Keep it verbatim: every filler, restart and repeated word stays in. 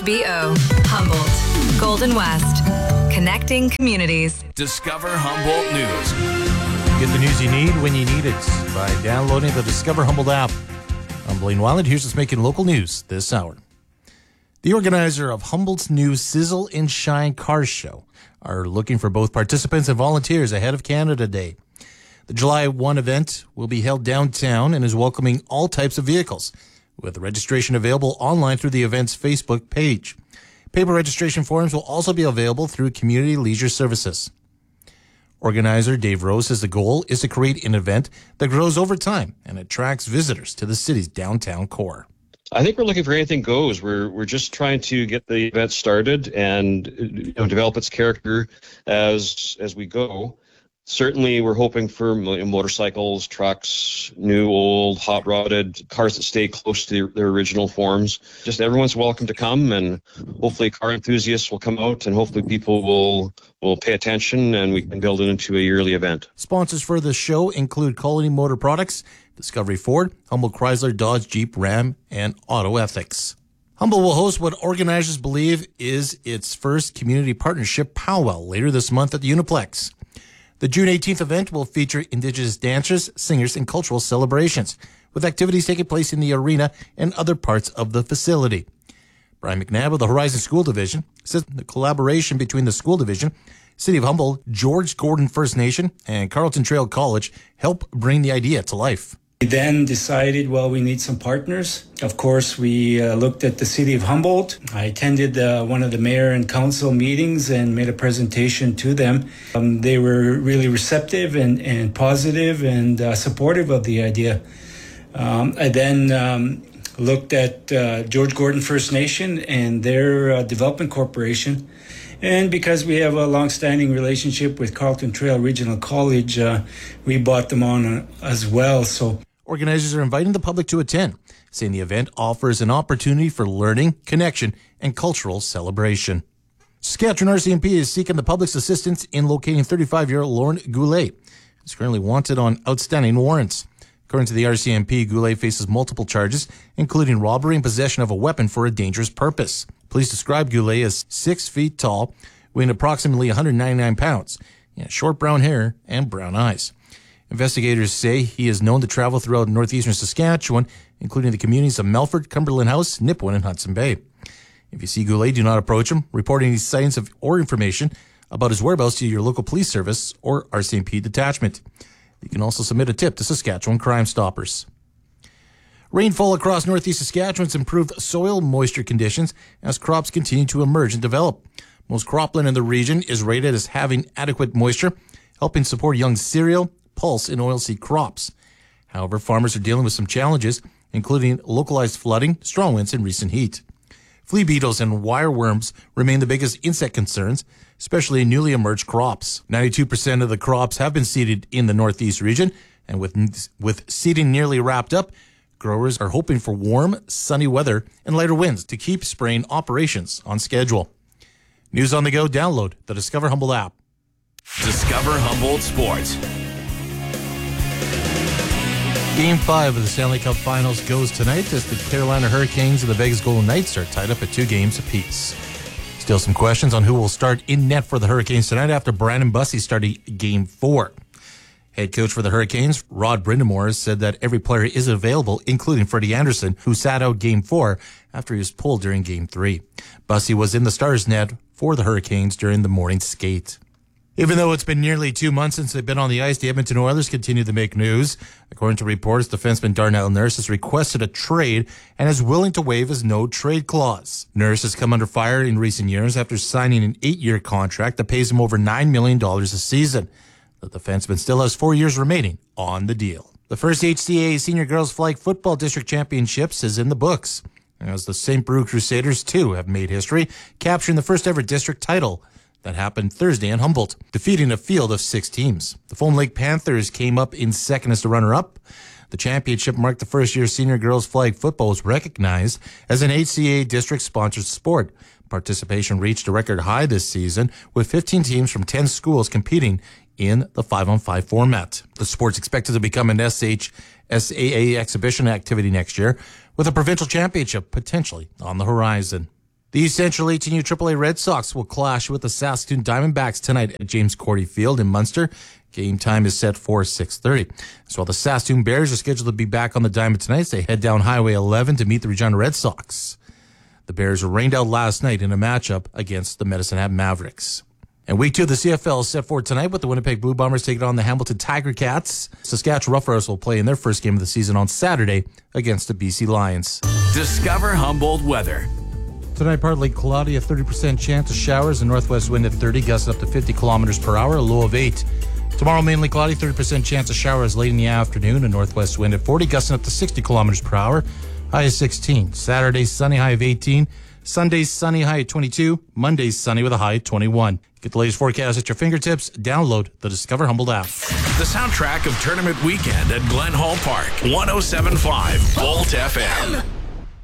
B O Humboldt, Golden West, connecting communities. Discover Humboldt News. Get the news you need when you need it by downloading the Discover Humboldt app. I'm Blaine Weiland. Here's what's making local news this hour. The organizer of Humboldt's new Sizzle and Shine Car Show are looking for both participants and volunteers ahead of Canada Day. The July first event will be held downtown and is welcoming all types of vehicles, with registration available online through the event's Facebook page. Paper registration forms will also be available through Community Leisure Services. Organizer Dave Rose says the goal is to create an event that grows over time and attracts visitors to the city's downtown core. I think we're looking for anything goes. We're we're just trying to get the event started and you know, develop its character as as we go. Certainly, we're hoping for motorcycles, trucks, new, old, hot rodded cars that stay close to their original forms. Just everyone's welcome to come, and hopefully car enthusiasts will come out, and hopefully people will will pay attention, and we can build it into a yearly event. Sponsors for the show include Colony Motor Products, Discovery Ford, Humboldt Chrysler, Dodge, Jeep, Ram, and Auto Ethics. Humboldt will host what organizers believe is its first community partnership powwow later this month at the Uniplex. The June eighteenth event will feature Indigenous dancers, singers, and cultural celebrations, with activities taking place in the arena and other parts of the facility. Brian McNabb of the Horizon School Division says the collaboration between the school division, City of Humboldt, George Gordon First Nation, and Carleton Trail College help bring the idea to life. We then decided, well, we need some partners. Of course, we uh, looked at the City of Humboldt. I attended uh, one of the mayor and council meetings and made a presentation to them. Um, they were really receptive and, and positive and uh, supportive of the idea. Um, I then um, looked at uh, George Gordon First Nation and their uh, development corporation. And because we have a long-standing relationship with Carleton Trail Regional College, uh, we brought them on uh, as well. So organizers are inviting the public to attend, saying the event offers an opportunity for learning, connection, and cultural celebration. Saskatchewan R C M P is seeking the public's assistance in locating thirty-five-year-old Lauren Goulet, who's currently wanted on outstanding warrants. According to the R C M P, Goulet faces multiple charges, including robbery and possession of a weapon for a dangerous purpose. Police describe Goulet as six feet tall, weighing approximately one hundred ninety-nine pounds, he has short brown hair and brown eyes. Investigators say he is known to travel throughout northeastern Saskatchewan, including the communities of Melfort, Cumberland House, Nipawin, and Hudson Bay. If you see Goulet, do not approach him. Report any signs of or information about his whereabouts to your local police service or R C M P detachment. You can also submit a tip to Saskatchewan Crime Stoppers. Rainfall across northeast Saskatchewan has improved soil moisture conditions as crops continue to emerge and develop. Most cropland in the region is rated as having adequate moisture, helping support young cereal, pulse, and oilseed crops. However, farmers are dealing with some challenges, including localized flooding, strong winds, and recent heat. Flea beetles and wireworms remain the biggest insect concerns, especially in newly emerged crops. ninety-two percent of the crops have been seeded in the northeast region, and with, with seeding nearly wrapped up, growers are hoping for warm, sunny weather and lighter winds to keep spraying operations on schedule. News on the go, download the Discover Humboldt app. Discover Humboldt Sports. Game five of the Stanley Cup Finals goes tonight as the Carolina Hurricanes and the Vegas Golden Knights are tied up at two games apiece. Still some questions on who will start in net for the Hurricanes tonight after Brandon Bussey started Game four. Head coach for the Hurricanes, Rod Brindamore, said that every player is available, including Freddie Anderson, who sat out Game four after he was pulled during Game three. Bussey was in the Stars net for the Hurricanes during the morning skate. Even though it's been nearly two months since they've been on the ice, the Edmonton Oilers continue to make news. According to reports, defenseman Darnell Nurse has requested a trade and is willing to waive his no-trade clause. Nurse has come under fire in recent years after signing an eight-year contract that pays him over nine million dollars a season. The defenseman still has four years remaining on the deal. The first H C A Senior Girls Flag Football District Championships is in the books, as the Saint Brew Crusaders, too, have made history, capturing the first-ever district title. That happened Thursday in Humboldt, defeating a field of six teams. The Foam Lake Panthers came up in second as the runner-up. The championship marked the first year senior girls flag football was recognized as an H C A district-sponsored sport. Participation reached a record high this season, with fifteen teams from ten schools competing in the five-on-five format. The sport's expected to become an S H S A A exhibition activity next year, with a provincial championship potentially on the horizon. The Central eighteen U triple A Red Sox will clash with the Saskatoon Diamondbacks tonight at James Cordy Field in Munster. Game time is set for six thirty. So while the Saskatoon Bears are scheduled to be back on the diamond tonight, they head down Highway eleven to meet the Regina Red Sox. The Bears were rained out last night in a matchup against the Medicine Hat Mavericks. And week two of the C F L is set for tonight with the Winnipeg Blue Bombers taking on the Hamilton Tiger Cats. Saskatchewan Roughriders will play in their first game of the season on Saturday against the B C Lions. Discover Humboldt weather. Tonight, partly cloudy, a thirty percent chance of showers, a northwest wind at thirty, gusting up to fifty kilometers per hour, a low of eight. Tomorrow, mainly cloudy, thirty percent chance of showers late in the afternoon, a northwest wind at forty, gusting up to sixty kilometers per hour, high of sixteen. Saturday, sunny, high of eighteen. Sunday, sunny, high at twenty-two. Monday, sunny with a high at twenty-one. Get the latest forecast at your fingertips. Download the Discover Humboldt app. The soundtrack of Tournament Weekend at Glen Hall Park. one oh seven point five Volt F M.